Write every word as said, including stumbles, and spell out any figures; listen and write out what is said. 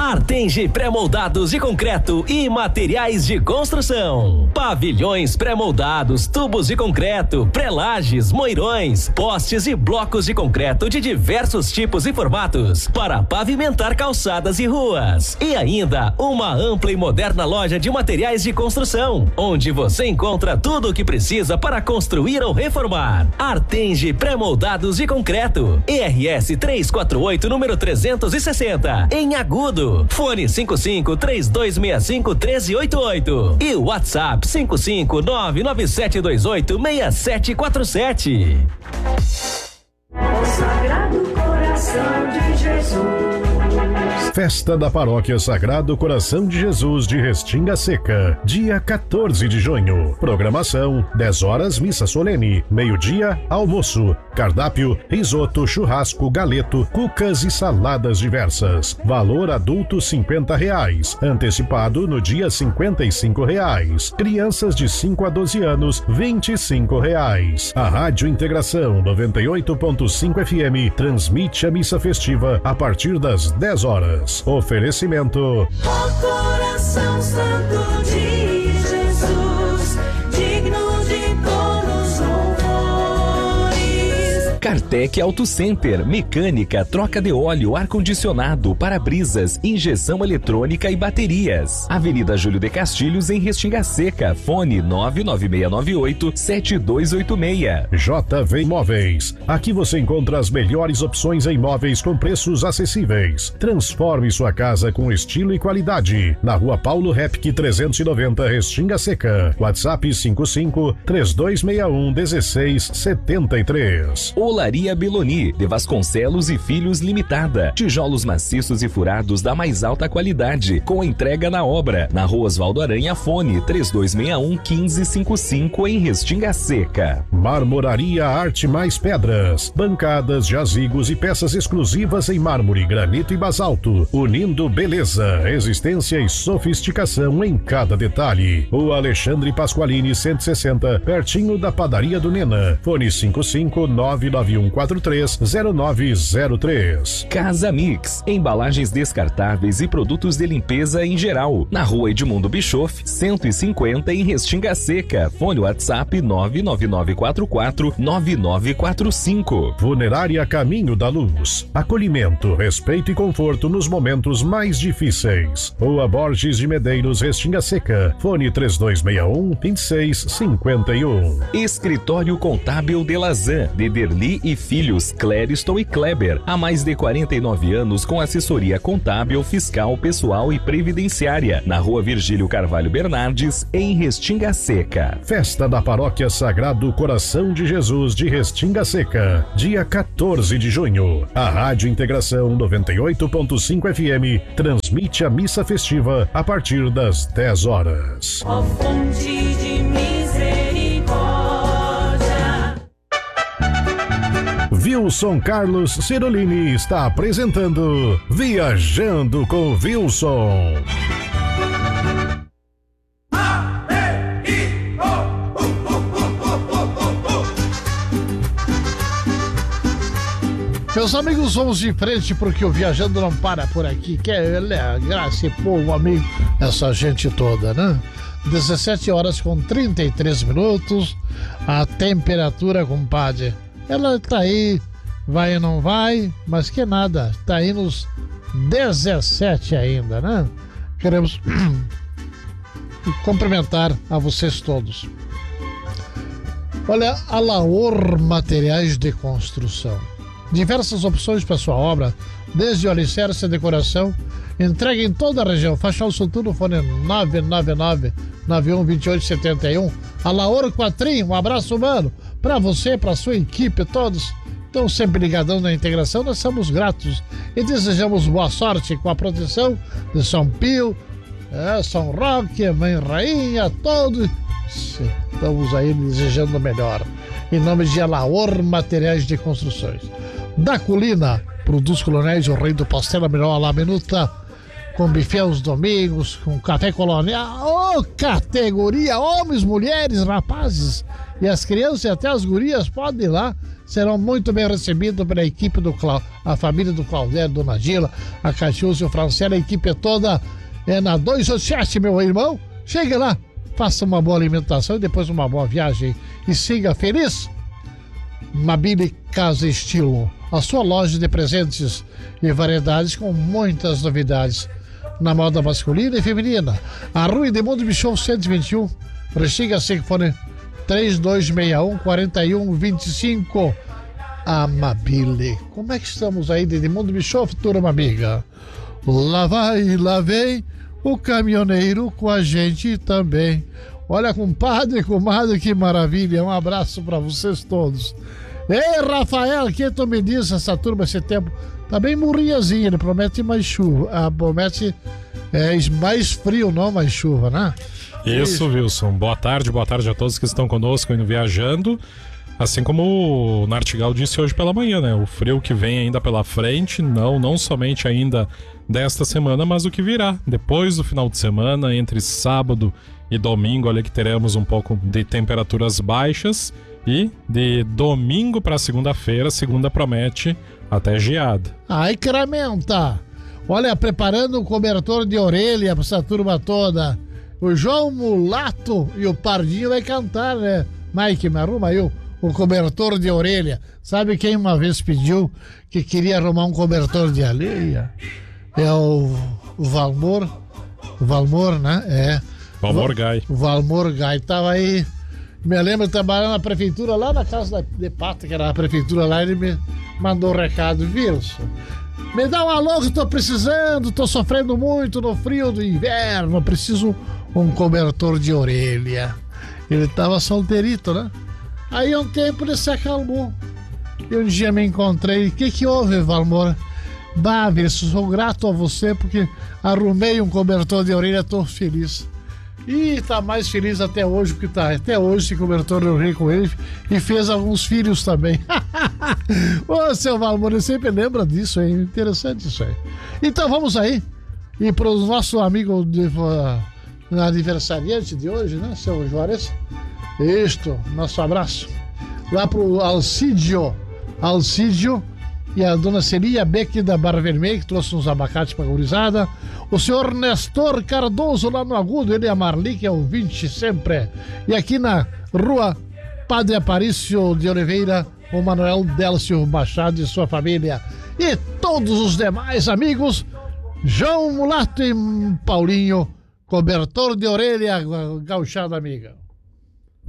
Artenge pré-moldados de concreto e materiais de construção. Pavilhões pré-moldados, tubos de concreto, pré-lajes, moirões, postes e blocos de concreto de diversos tipos e formatos para pavimentar calçadas e ruas. E ainda uma ampla e moderna loja de materiais de construção, onde você encontra tudo o que precisa para construir ou reformar. Artenge pré-moldados de concreto. E R S trezentos e quarenta e oito, número trezentos e sessenta, em Agudo. Fone cinco cinco, três dois seis cinco, um três oito oito e WhatsApp cinco cinco nove nove sete dois oito seis sete quatro sete. O Sagrado Coração de Jesus. Festa da Paróquia Sagrado Coração de Jesus de Restinga Seca, dia quatorze de junho. Programação: dez horas missa solene, meio-dia almoço, cardápio: risoto, churrasco, galeto, cucas e saladas diversas. Valor adulto cinquenta reais, antecipado no dia cinquenta e cinco reais. Crianças de cinco a doze anos vinte e cinco reais. A Rádio Integração noventa e oito ponto cinco F M transmite a missa festiva a partir das dez horas. Oferecimento: O Coração Santo de Jesus, digno de todos louvores. Kartec Auto Center, mecânica, troca de óleo, ar-condicionado, para-brisas, injeção eletrônica e baterias. Avenida Júlio de Castilhos, em Restinga Seca. Fone nove nove seis nove oito sete dois oito seis. J V Imóveis. Aqui você encontra as melhores opções em imóveis com preços acessíveis. Transforme sua casa com estilo e qualidade. Na Rua Paulo Repke trezentos e noventa, Restinga Seca. WhatsApp cinco cinco, três dois seis um, um seis sete três. Olaria Beloni, de Vasconcelos e Filhos Limitada. Tijolos maciços e furados da mais alta qualidade, com entrega na obra. Na Rua Osvaldo Aranha, fone três dois seis um, um cinco cinco cinco, em Restinga Seca. Marmoraria Arte Mais Pedras. Bancadas, jazigos e peças exclusivas em mármore, granito e basalto, unindo beleza, resistência e sofisticação em cada detalhe. O Alexandre Pasqualini cento e sessenta, pertinho da Padaria do Nena. Fone cinco cinco nove nove um quatro três zero nove zero três. Casa Mix, embalagens descartáveis e produtos de limpeza em geral. Na Rua Edmundo Bischoff, cento e cinquenta, em Restinga Seca. Fone WhatsApp nove nove nove quatro quatro nove nove quatro cinco. Funerária Caminho da Luz. Acolhimento, respeito e conforto nos momentos mais difíceis. Rua Borges de Medeiros, Restinga Seca. Fone três dois seis um, dois seis cinco um. Escritório Contábil de Lazan, de Derli e Filhos, Clériston e Kleber. Há mais de quarenta e nove anos com assessoria contábil, fiscal, pessoal e previdenciária. Na Rua Virgílio Carvalho Bernardes, em Restinga Seca. Festa da Paróquia Sagrado Coração de Jesus de Restinga Seca, dia quatorze de junho. A Rádio Integração noventa e oito ponto cinco F M transmite a missa festiva a partir das dez horas. Ó fonte de misericórdia. Wilson Carlos Cirolini está apresentando Viajando com Wilson. Meus amigos, vamos de frente porque o Viajando não para por aqui. Que é, é graça e povo, amigo, essa gente toda, né? dezessete horas com trinta e três minutos. A temperatura, compadre, ela tá aí, vai e não vai, mas que nada, tá aí nos dezessete ainda, né? Queremos cumprimentar a vocês todos. Olha, a Laor Materiais de Construção. Diversas opções para sua obra, desde o alicerce e decoração, entrega em toda a região. Fachada Sul no fone nove nove nove, nove um dois oito sete um. A Laor Quatrinho, um abraço humano para você, para sua equipe, todos. Então, sempre ligadão na integração, nós somos gratos e desejamos boa sorte com a proteção de São Pio, é, São Roque, Mãe Rainha, todos. Estamos aí desejando o melhor. Em nome de Alaor Materiais de Construções. Da Colina, produz colonéis, o rei do pastel, a melhor lá minuta, com buffet aos domingos, com café colonial, ô oh, categoria, homens, mulheres, rapazes, E as crianças e até as gurias podem ir lá, serão muito bem recebidos pela equipe do Clau, a família do Claudério, Dona Gila, a Cachúcia e o Franciele, a equipe toda é na dois oito sete, meu irmão. Chega lá, faça uma boa alimentação e depois uma boa viagem e siga feliz. Mabile Casa Estilo, a sua loja de presentes e variedades com muitas novidades na moda masculina e feminina. A Rua Edmundo Bichon cento e vinte e um, Restinga Secfone três dois seis um, quatro um dois cinco. Amabile. Como é que estamos aí de Edmundo Bichon, turma amiga? Lá vai, lá vem o caminhoneiro com a gente também. Olha, compadre, comadre, que maravilha. Um abraço para vocês todos. Ei, Rafael, que tu me diz essa turma esse tempo? Tá bem murriazinha, ele promete mais chuva. Ah, promete é, mais frio, não mais chuva, né? Isso, Wilson. Boa tarde, boa tarde a todos que estão conosco indo viajando. Assim como o Nartigal disse hoje pela manhã, né? O frio que vem ainda pela frente, não, não somente ainda desta semana, mas o que virá. Depois do final de semana, entre sábado e domingo, olha que teremos um pouco de temperaturas baixas. E de domingo para segunda-feira, segunda promete até geada. Ai, Cramenta! Olha, preparando um cobertor de orelha para essa turma toda. O João Mulato e o Pardinho vai cantar, né? Mike, me arruma aí o, o cobertor de orelha. Sabe quem uma vez pediu que queria arrumar um cobertor de orelha? É o, o Valmor. O Valmor, né? É. Valmor Gai. O Valmor Gai tava aí. Me lembro de trabalhar na prefeitura, lá na casa de Pata, que era a prefeitura lá, ele me mandou um recado. Wilson, me dá um alô que tô precisando, tô sofrendo muito no frio do inverno, preciso um cobertor de orelha. Ele tava solteirito, né? Aí um tempo ele se acalmou. E um dia me encontrei, o que que houve, Valmor? Bah, Wilson, sou grato a você porque arrumei um cobertor de orelha, tô feliz. E tá mais feliz até hoje, porque tá até hoje se cobertor eu rei com ele e fez alguns filhos também. Ô, seu Valmor, eu sempre lembra disso, hein? Interessante isso aí. Então vamos aí. E para o nosso amigo de, uh, aniversariante de hoje, né, seu Juarez? Isto, nosso abraço. Lá pro Alcídio. Alcídio e a dona Celia Beck da Barra Vermelha, que trouxe uns abacates pra gurizada. O senhor Nestor Cardoso lá no Agudo, ele e a Marli, que é ouvinte sempre. E aqui na rua Padre Aparício de Oliveira, o Manuel Délcio Machado e sua família. E todos os demais amigos, João Mulato e Paulinho, cobertor de orelha, gauchada amiga.